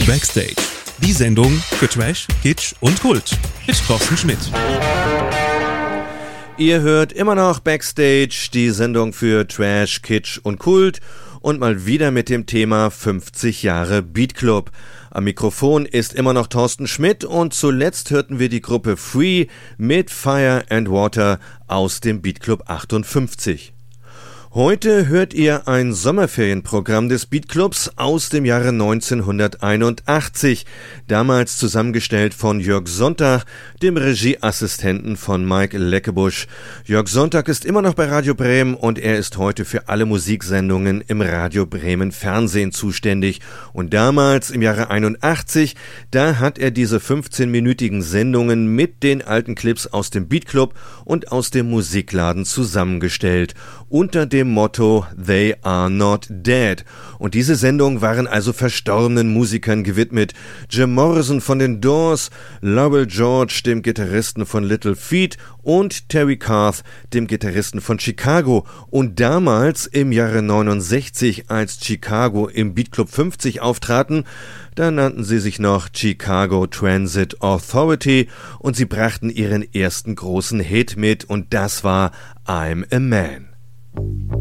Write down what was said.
Backstage, die Sendung für Trash, Kitsch und Kult mit Thorsten Schmidt. Ihr hört immer noch Backstage, die Sendung für Trash, Kitsch und Kult und mal wieder mit dem Thema 50 Jahre Beat Club. Am Mikrofon ist immer noch Thorsten Schmidt und zuletzt hörten wir die Gruppe Free mit Fire and Water aus dem Beat Club 58. Heute hört ihr ein Sommerferienprogramm des Beat Clubs aus dem Jahre 1981, damals zusammengestellt von Jörg Sonntag, dem Regieassistenten von Mike Leckebusch. Jörg Sonntag ist immer noch bei Radio Bremen und er ist heute für alle Musiksendungen im Radio Bremen Fernsehen zuständig. Und damals, im Jahre 81, da hat er diese 15-minütigen Sendungen mit den alten Clips aus dem Beat Club und aus dem Musikladen zusammengestellt, unter dem Motto They Are Not Dead. Und diese Sendungen waren also verstorbenen Musikern gewidmet. Jim Morrison von den Doors, Lowell George, dem Gitarristen von Little Feat und Terry Karth, dem Gitarristen von Chicago. Und damals, im Jahre 69, als Chicago im Beat Club 50 auftraten, da nannten sie sich noch Chicago Transit Authority und sie brachten ihren ersten großen Hit mit und das war I'm a Man.